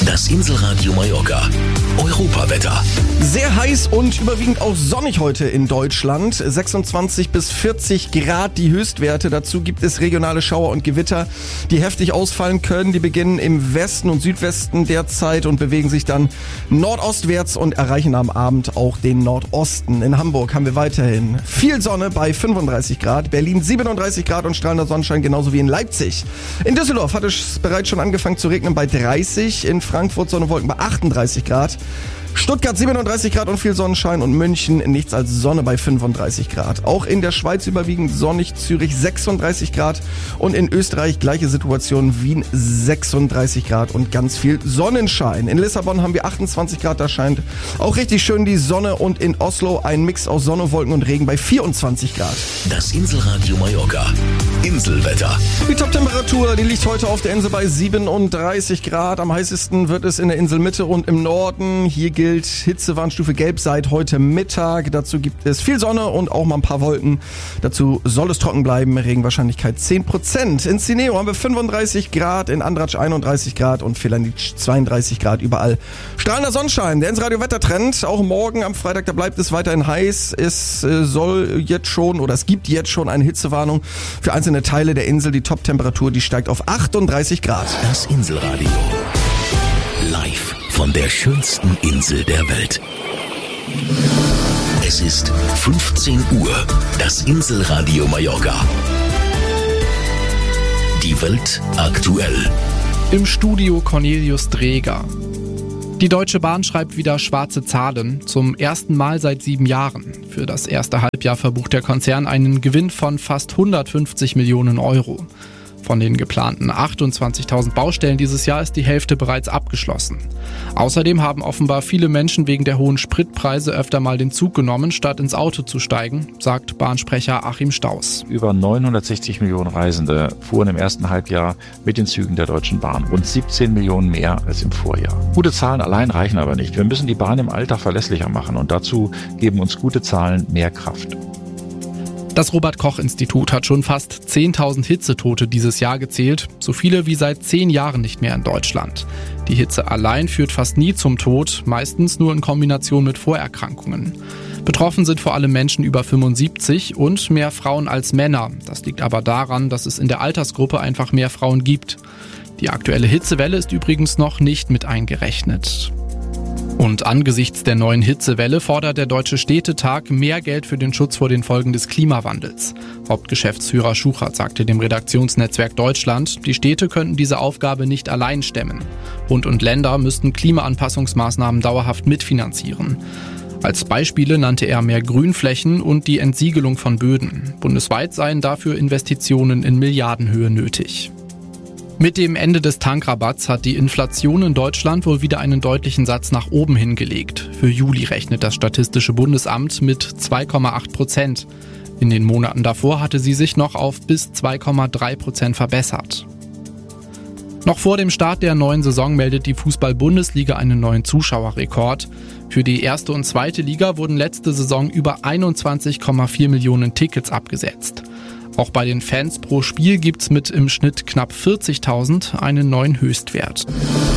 Das Inselradio Mallorca. Europawetter. Sehr heiß und überwiegend auch sonnig heute in Deutschland. 26 bis 40 Grad die Höchstwerte. Dazu gibt es regionale Schauer und Gewitter, die heftig ausfallen können. Die beginnen im Westen und Südwesten derzeit und bewegen sich dann nordostwärts und erreichen am Abend auch den Nordosten. In Hamburg haben wir weiterhin viel Sonne bei 35 Grad. Berlin 37 Grad und strahlender Sonnenschein, genauso wie in Leipzig. In Düsseldorf hat es bereits schon angefangen zu regnen bei 30. In Frankfurt Sonne und Wolken bei 38 Grad. Stuttgart 37 Grad und viel Sonnenschein und München nichts als Sonne bei 35 Grad. Auch in der Schweiz überwiegend sonnig, Zürich 36 Grad und in Österreich gleiche Situation, Wien 36 Grad und ganz viel Sonnenschein. In Lissabon haben wir 28 Grad, da scheint auch richtig schön die Sonne und in Oslo ein Mix aus Sonne, Wolken und Regen bei 24 Grad. Das Inselradio Mallorca. Inselwetter. Die Toptemperatur, die liegt heute auf der Insel bei 37 Grad. Am heißesten wird es in der Inselmitte und im Norden. Hier gilt Hitzewarnstufe Gelb seit heute Mittag. Dazu gibt es viel Sonne und auch mal ein paar Wolken. Dazu soll es trocken bleiben. Regenwahrscheinlichkeit 10%. In Cineo haben wir 35 Grad, in Andratsch 31 Grad und Felanitsch 32 Grad. Überall strahlender Sonnenschein. Der Inselradio Wettertrend. Auch morgen am Freitag, da bleibt es weiterhin heiß. Es gibt jetzt schon eine Hitzewarnung für einzelne Teile der Insel. Die Toptemperatur, die steigt auf 38 Grad. Das Inselradio. Live von der schönsten Insel der Welt. Es ist 15 Uhr. Das Inselradio Mallorca. Die Welt aktuell. Im Studio Cornelius Dreger. Die Deutsche Bahn schreibt wieder schwarze Zahlen, zum ersten Mal seit 7 Jahren. Für das erste Halbjahr verbucht der Konzern einen Gewinn von fast 150 Millionen Euro. Von den geplanten 28.000 Baustellen dieses Jahr ist die Hälfte bereits abgeschlossen. Außerdem haben offenbar viele Menschen wegen der hohen Spritpreise öfter mal den Zug genommen, statt ins Auto zu steigen, sagt Bahnsprecher Achim Staus. Über 960 Millionen Reisende fuhren im ersten Halbjahr mit den Zügen der Deutschen Bahn. Rund 17 Millionen mehr als im Vorjahr. Gute Zahlen allein reichen aber nicht. Wir müssen die Bahn im Alltag verlässlicher machen und dazu geben uns gute Zahlen mehr Kraft. Das Robert-Koch-Institut hat schon fast 10.000 Hitzetote dieses Jahr gezählt, so viele wie seit 10 Jahren nicht mehr in Deutschland. Die Hitze allein führt fast nie zum Tod, meistens nur in Kombination mit Vorerkrankungen. Betroffen sind vor allem Menschen über 75 und mehr Frauen als Männer. Das liegt aber daran, dass es in der Altersgruppe einfach mehr Frauen gibt. Die aktuelle Hitzewelle ist übrigens noch nicht mit eingerechnet. Und angesichts der neuen Hitzewelle fordert der Deutsche Städtetag mehr Geld für den Schutz vor den Folgen des Klimawandels. Hauptgeschäftsführer Schuchert sagte dem Redaktionsnetzwerk Deutschland, die Städte könnten diese Aufgabe nicht allein stemmen. Bund und Länder müssten Klimaanpassungsmaßnahmen dauerhaft mitfinanzieren. Als Beispiele nannte er mehr Grünflächen und die Entsiegelung von Böden. Bundesweit seien dafür Investitionen in Milliardenhöhe nötig. Mit dem Ende des Tankrabatts hat die Inflation in Deutschland wohl wieder einen deutlichen Satz nach oben hingelegt. Für Juli rechnet das Statistische Bundesamt mit 2,8%. In den Monaten davor hatte sie sich noch auf bis 2,3% verbessert. Noch vor dem Start der neuen Saison meldet die Fußball-Bundesliga einen neuen Zuschauerrekord. Für die erste und zweite Liga wurden letzte Saison über 21,4 Millionen Tickets abgesetzt. Auch bei den Fans pro Spiel gibt's mit im Schnitt knapp 40.000 einen neuen Höchstwert.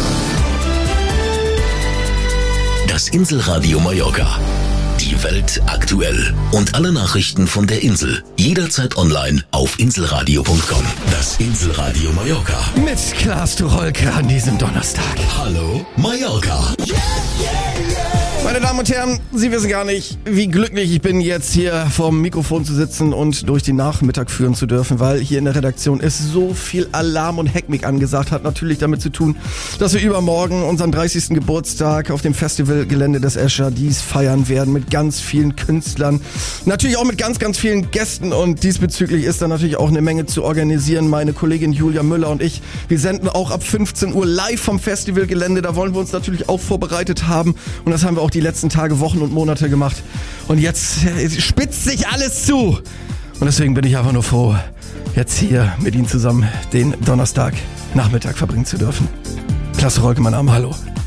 Das Inselradio Mallorca. Die Welt aktuell. Und alle Nachrichten von der Insel. Jederzeit online auf inselradio.com. Das Inselradio Mallorca. Mit Klaas Tucholke an diesem Donnerstag. Hallo Mallorca. Meine Damen und Herren, Sie wissen gar nicht, wie glücklich ich bin, jetzt hier vorm Mikrofon zu sitzen und durch den Nachmittag führen zu dürfen, weil hier in der Redaktion ist so viel Alarm und Heckmeck angesagt. Hat natürlich damit zu tun, dass wir übermorgen unseren 30. Geburtstag auf dem Festivalgelände des Escher Dies feiern werden mit ganz vielen Künstlern. Natürlich auch mit ganz, ganz vielen Gästen und diesbezüglich ist da natürlich auch eine Menge zu organisieren. Meine Kollegin Julia Müller und ich, wir senden auch ab 15 Uhr live vom Festivalgelände. Da wollen wir uns natürlich auch vorbereitet haben und das haben wir auch die letzten Tage, Wochen und Monate gemacht. Und jetzt spitzt sich alles zu. Und deswegen bin ich einfach nur froh, jetzt hier mit Ihnen zusammen den Donnerstagnachmittag verbringen zu dürfen. Klaas Tucholke, mein Name, hallo.